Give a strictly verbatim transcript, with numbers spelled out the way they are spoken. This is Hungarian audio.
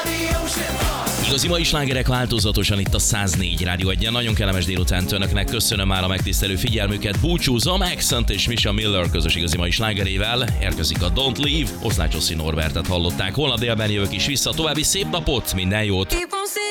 Igazi mai slágerek változatosan itt a száznégy Rádió egyen. Nagyon kellemes délutánt önöknek, köszönöm már a megtisztelő figyelmüket. Búcsúzom, Accent és Misha Miller közös igazi mai slágerével. Érkezik a Don't Leave, Oszlácsoszi Norbertet hallották. Holnap délben jövök is vissza, további szép napot, minden jót!